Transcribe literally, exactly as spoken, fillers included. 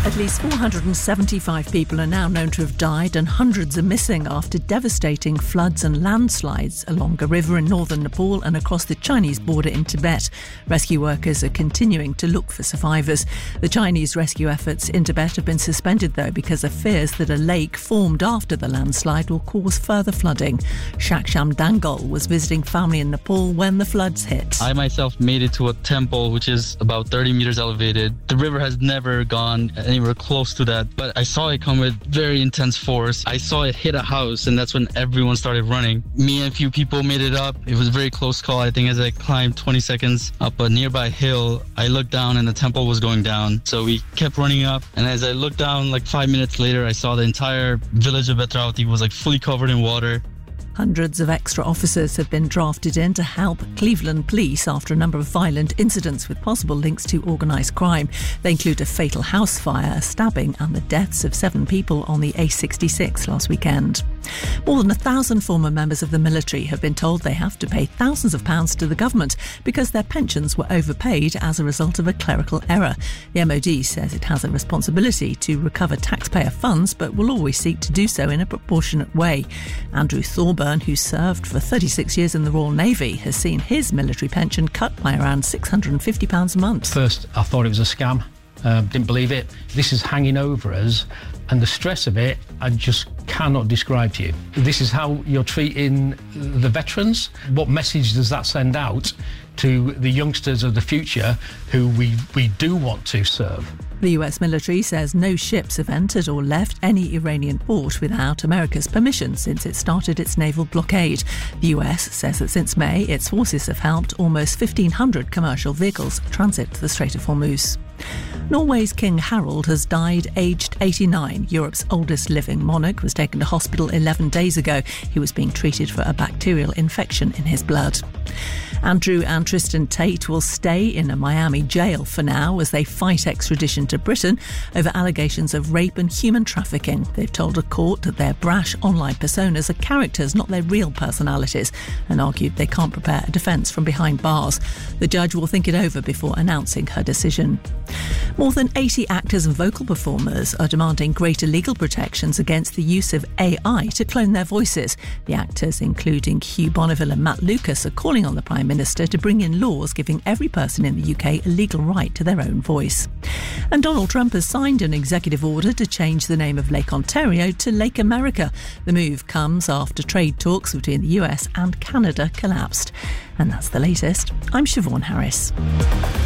At least four hundred seventy-five people are now known to have died and hundreds are missing after devastating floods and landslides along a river in northern Nepal and across the Chinese border in Tibet. Rescue workers are continuing to look for survivors. The Chinese rescue efforts in Tibet have been suspended, though, because of fears that a lake formed after the landslide will cause further flooding. Shaksham Dangal was visiting family in Nepal when the floods hit. I myself made it to a temple which is about thirty meters elevated. The river has never gone anywhere close to that, but I saw it come with very intense force. I saw it hit a house, and that's when everyone started running. Me and a few people made it up. It was a very close call. I think as I climbed twenty seconds up a nearby hill, I looked down and the temple was going down. So we kept running up, and as I looked down like five minutes later, I saw the entire village of Vetravati was like fully covered in water. Hundreds of extra officers have been drafted in to help Cleveland police after a number of violent incidents with possible links to organised crime. They include a fatal house fire, a stabbing and the deaths of seven people on the A sixty-six last weekend. More than a thousand former members of the military have been told they have to pay thousands of pounds to the government because their pensions were overpaid as a result of a clerical error. The M O D says it has a responsibility to recover taxpayer funds, but will always seek to do so in a proportionate way. Andrew Thorburn, who served for thirty-six years in the Royal Navy, has seen his military pension cut by around six hundred fifty pounds a month. First, I thought it was a scam. Uh, didn't believe it. This is hanging over us, and the stress of it, I just cannot describe to you. This is how you're treating the veterans. What message does that send out to the youngsters of the future who we, we do want to serve? The U S military says no ships have entered or left any Iranian port without America's permission since it started its naval blockade. The U S says that since May, its forces have helped almost fifteen hundred commercial vehicles transit the Strait of Hormuz. Norway's King Harald has died aged eighty-nine. Europe's oldest living monarch was taken to hospital eleven days ago. He was being treated for a bacterial infection in his blood. Andrew and Tristan Tate will stay in a Miami jail for now as they fight extradition to Britain over allegations of rape and human trafficking. They've told a court that their brash online personas are characters, not their real personalities, and argued they can't prepare a defence from behind bars. The judge will think it over before announcing her decision. More than eighty actors and vocal performers are demanding greater legal protections against the use of A I to clone their voices. The actors, including Hugh Bonneville and Matt Lucas, are calling on the Prime Minister to bring in laws giving every person in the U K a legal right to their own voice. And Donald Trump has signed an executive order to change the name of Lake Ontario to Lake America. The move comes after trade talks between the U S and Canada collapsed. And that's the latest. I'm Siobhan Harris.